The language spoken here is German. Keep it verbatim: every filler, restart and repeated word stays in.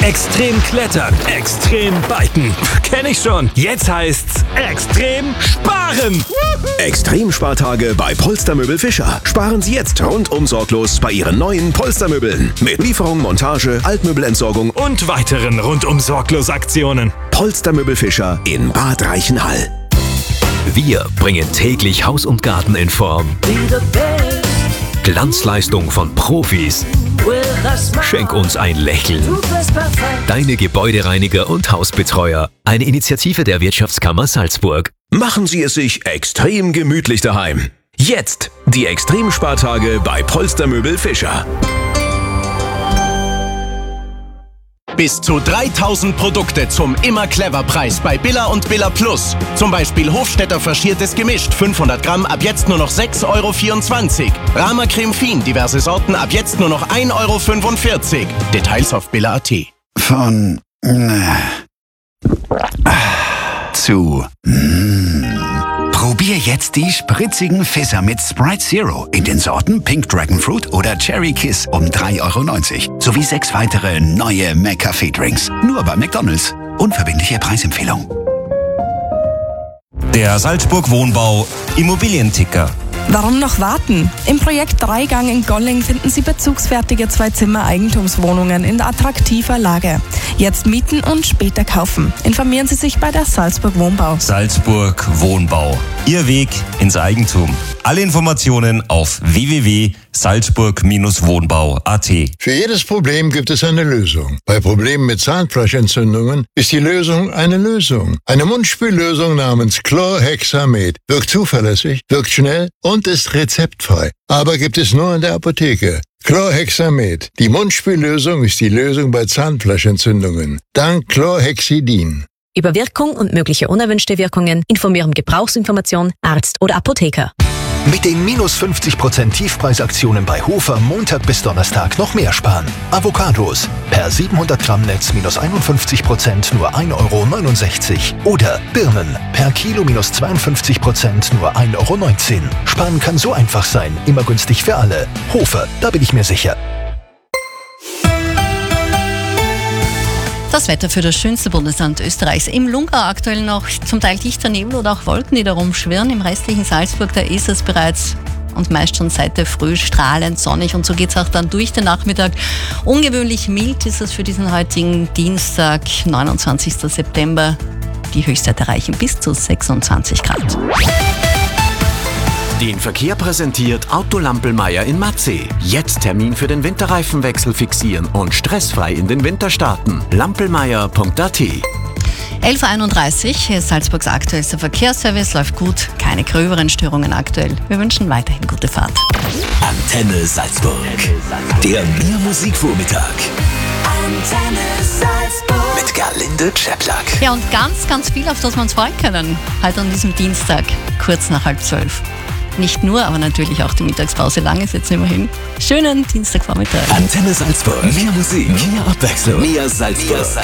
Extrem klettern, extrem biken. Kenn ich schon. Jetzt heißt's extrem sparen. Extrem-Spartage bei Polstermöbel Fischer. Sparen Sie jetzt rundum sorglos bei Ihren neuen Polstermöbeln. Mit Lieferung, Montage, Altmöbelentsorgung Und weiteren rundum sorglos Aktionen. Polstermöbel Fischer in Bad Reichenhall. Wir bringen täglich Haus und Garten in Form. Glanzleistung von Profis. Schenk uns ein Lächeln. Deine Gebäudereiniger und Hausbetreuer. Eine Initiative der Wirtschaftskammer Salzburg. Machen Sie es sich extrem gemütlich daheim. Jetzt die Extrem-Spartage bei Polstermöbel Fischer. Bis zu dreitausend Produkte zum Immer-Clever-Preis bei Billa und Billa Plus. Zum Beispiel Hofstetter faschiertes Gemischt, fünfhundert Gramm, ab jetzt nur noch sechs Euro vierundzwanzig. Rama Creme Fin, diverse Sorten, ab jetzt nur noch ein Euro fünfundvierzig. Details auf billa punkt at. Von äh, zu mm. Probier jetzt die spritzigen Fisser mit Sprite Zero in den Sorten Pink Dragon Fruit oder Cherry Kiss um drei Euro neunzig. Sowie sechs weitere neue McCafé-Drinks. Nur bei McDonald's. Unverbindliche Preisempfehlung. Der Salzburg Wohnbau Immobilienticker. Warum noch warten? Im Projekt Dreigang in Golling finden Sie bezugsfertige Zwei-Zimmer-Eigentumswohnungen in attraktiver Lage. Jetzt mieten und später kaufen. Informieren Sie sich bei der Salzburg Wohnbau. Salzburg Wohnbau. Ihr Weg ins Eigentum. Alle Informationen auf w w w punkt salzburg wohnbau punkt at. Für jedes Problem gibt es eine Lösung. Bei Problemen mit Zahnfleischentzündungen ist die Lösung eine Lösung. Eine Mundspüllösung namens Chlorhexamet wirkt zuverlässig, wirkt schnell und ist rezeptfrei. Aber gibt es nur in der Apotheke. Chlorhexamet. Die Mundspüllösung ist die Lösung bei Zahnfleischentzündungen. Dank Chlorhexidin. Über Wirkung und mögliche unerwünschte Wirkungen informieren Gebrauchsinformation, Arzt oder Apotheker. Mit den minus fünfzig Prozent Tiefpreisaktionen bei Hofer Montag bis Donnerstag noch mehr sparen. Avocados per siebenhundert Gramm Netz minus einundfünfzig Prozent nur ein Euro neunundsechzig. Oder Birnen per Kilo minus zweiundfünfzig Prozent nur ein Euro neunzehn. Sparen kann so einfach sein, immer günstig für alle. Hofer, da bin ich mir sicher. Das Wetter für das schönste Bundesland Österreichs. Im Lungau aktuell noch zum Teil dichter Nebel oder auch Wolken, die da rumschwirren. Im restlichen Salzburg, da ist es bereits und meist schon seit der Früh strahlend sonnig. Und so geht es auch dann durch den Nachmittag. Ungewöhnlich mild ist es für diesen heutigen Dienstag, neunundzwanzigsten September. Die Höchstwerte erreichen bis zu sechsundzwanzig Grad. Den Verkehr präsentiert Auto Lampelmeier in Matzeh. Jetzt Termin für den Winterreifenwechsel fixieren und stressfrei in den Winter starten. lampelmeier punkt at. elf Uhr einunddreißig, Salzburgs aktuellster Verkehrsservice, läuft gut, keine gröberen Störungen aktuell. Wir wünschen weiterhin gute Fahrt. Antenne Salzburg. Der Mehr-Musik-Vormittag. Antenne Salzburg. Mit Gerlinde Czeplak. Ja, und ganz, ganz viel, auf das wir uns freuen können. Heute an diesem Dienstag, kurz nach halb zwölf. Nicht nur, aber natürlich auch die Mittagspause. Lang ist jetzt immerhin. Schönen Dienstagvormittag. Antenne Salzburg. Mehr Musik, mehr Abwechslung, mehr Salzburg.